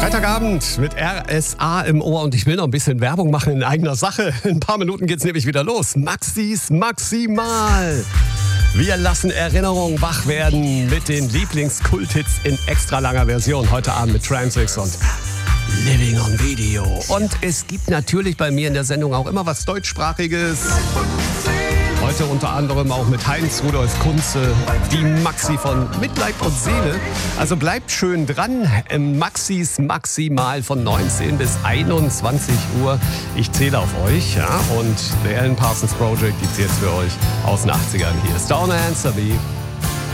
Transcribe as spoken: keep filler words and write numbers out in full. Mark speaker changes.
Speaker 1: Freitagabend mit R S A im Ohr und ich will noch ein bisschen Werbung machen in eigener Sache. In ein paar Minuten geht's nämlich wieder los. Maxis Maximal. Wir lassen Erinnerungen wach werden mit den Lieblingskulthits in extra langer Version. Heute Abend mit Transix und Living on Video. Und es gibt natürlich bei mir in der Sendung auch immer was Deutschsprachiges. Heute unter anderem auch mit Heinz Rudolf Kunze, die Maxi von Mit Leib und Seele. Also bleibt schön dran. Maxis Maximal von neunzehn bis einundzwanzig Uhr. Ich zähle auf euch. Ja? Und der Alan Parsons Project gibt es jetzt für euch aus den achtzigern. Hier ist Don't Answer Me.